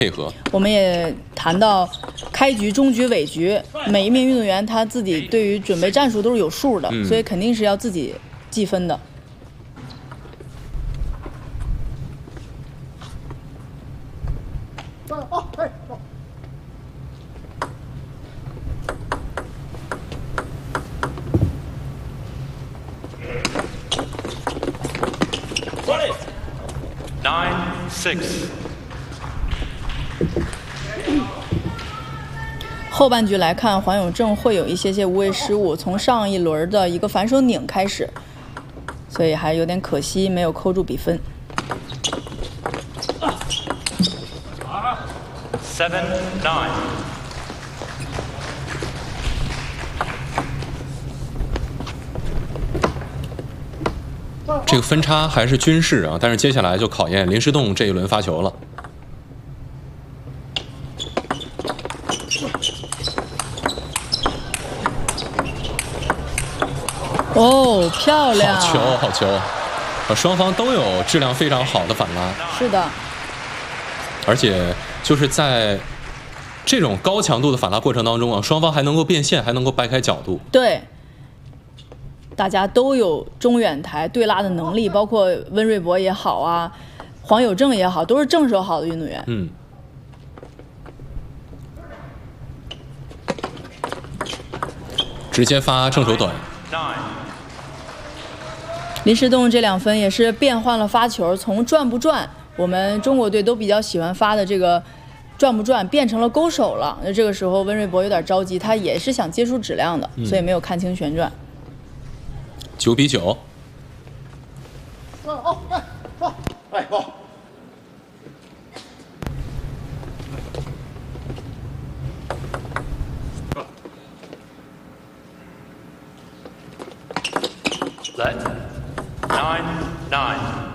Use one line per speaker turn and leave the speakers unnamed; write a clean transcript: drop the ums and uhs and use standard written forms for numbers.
配合。
我们也谈到开局、中局、尾局，每一名运动员他自己对于准备战术都是有数的，所以肯定是要自己计分的。
9-6。
后半局来看，黄永正会有一些无谓失误，从上一轮的一个反手拧开始，所以还有点可惜，没有扣住比分。
7-9。
这个分差还是均势啊，但是接下来就考验林诗栋这一轮发球了。
哦，漂亮！
好球，好球！双方都有质量非常好的反拉。
是的。
而且就是在这种高强度的反拉过程当中啊，双方还能够变线，还能够掰开角度。
对。大家都有中远台对拉的能力，包括温瑞博也好啊，黄有正也好，都是正手好的运动员。
直接发正手短。
林诗栋这2分也是变换了发球，从转不转，我们中国队都比较喜欢发的这个转不转，变成了勾手了。那这个时候温瑞博有点着急，他也是想接触质量的，所以没有看清旋转。
9-9。
Let 9-9。